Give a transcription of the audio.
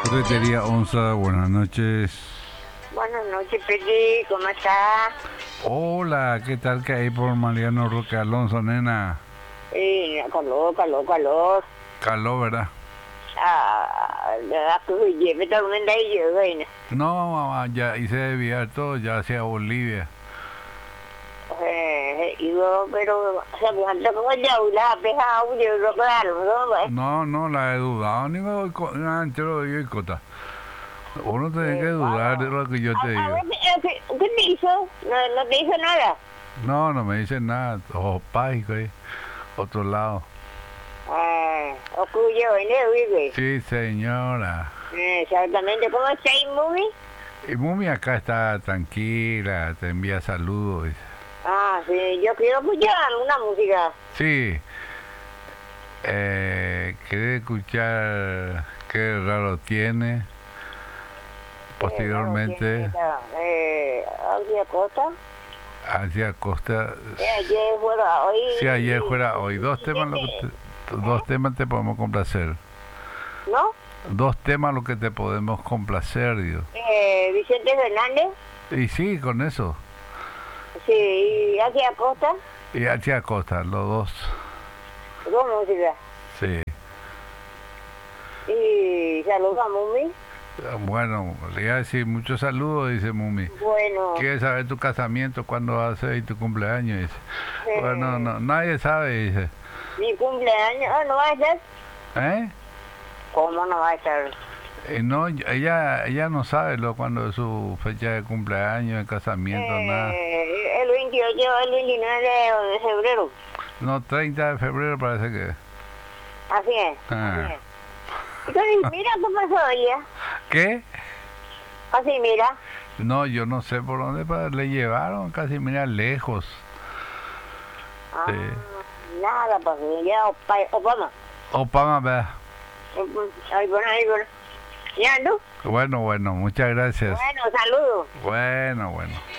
Ferretería Onza, buenas noches. Buenas noches, Peti, ¿cómo estás? Hola, ¿qué tal que hay por Mariano Roque Alonso, nena? Calor. Calor, ¿verdad? Me tormenta ahí yo, güey. No, mamá, ya hice desviar todo, ya hacia Bolivia. Pero se aguanta como ya, la peja, yo lo claro, ¿no? No, la he dudado, ni me voy con entero de cota. Uno tiene que dudar de lo que yo te digo. ¿Qué te hizo? No te hizo nada. No me dice nada, ojo págico ahí, otro lado. Ocurrió en el güey. Sí, señora. Exactamente, ¿cómo está ahí, Mumi? Y Mumi acá está tranquila, te envía saludos. Dice. Sí, yo quiero escuchar alguna música. Sí. ¿Querés escuchar qué raro tiene? Posteriormente. ¿Hacia Costa? Hacia Costa. Ayer fuera hoy. Sí, ayer fuera hoy. Dos temas te podemos complacer. ¿No? Dos temas lo que te podemos complacer, Dios. Vicente Fernández. Y sí, con eso. Sí, y hacia Costa. Y hacia Costa, los dos. Dos músicas. Sí. Y saludos a Mumi. Bueno, le iba a decir muchos saludos, dice Mumi. Bueno. ¿Quieres saber tu casamiento, cuándo va a ser y tu cumpleaños? Dice. Bueno, no, nadie sabe, dice. Mi cumpleaños, ¿no va a ser? ¿Eh? ¿Cómo no va a ser? No, ella no sabe cuándo es su fecha de cumpleaños, de casamiento, nada. El 28, el 29 de febrero. No, 30 de febrero parece que. Así es. Ah. Así es. Entonces, mira qué pasó ya. ¿Qué? Así, mira. No, yo no sé por dónde le llevaron, casi mira lejos. Sí. Nada pasó, ya Obama. Obama, vea. Ahí bueno. ¿Ya, no? Bueno, muchas gracias. Bueno, saludos. Bueno.